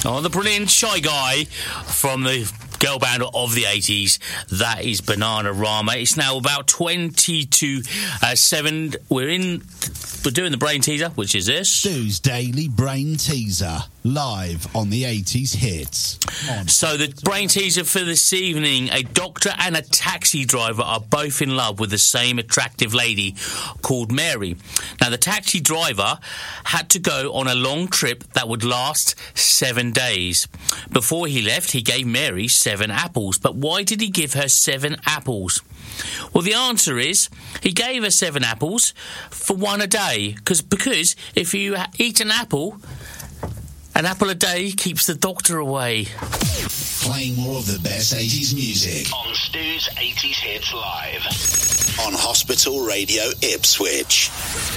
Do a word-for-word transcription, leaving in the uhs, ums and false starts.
Oh, the brilliant Shy Guy from the girl band of the eighties. That is Bananarama. It's now about twenty to seven. We're in... We're doing the brain teaser, which is this. Stu's Daily Brain Teaser, live on the eighties hits. On. So the brain teaser for this evening, a doctor and a taxi driver are both in love with the same attractive lady called Mary. Now, the taxi driver had to go on a long trip that would last seven days. Before he left, he gave Mary seven apples. But why did he give her seven apples? Well, the answer is he gave her seven apples for one a day. Cause, because if you eat an apple, an apple a day keeps the doctor away. Playing more of the best eighties music. On Stu's eighties Hits Live. On Hospital Radio Ipswich.